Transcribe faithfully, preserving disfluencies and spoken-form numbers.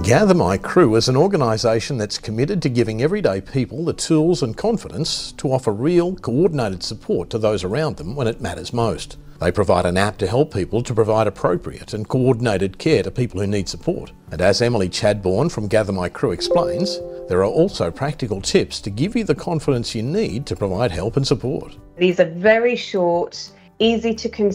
Gather My Crew is an organisation that's committed to giving everyday people the tools and confidence to offer real, coordinated support to those around them when it matters most. They provide an app to help people to provide appropriate and coordinated care to people who need support. And as Emily Chadbourne from Gather My Crew explains, there are also practical tips to give you the confidence you need to provide help and support. These are very short, easy to consume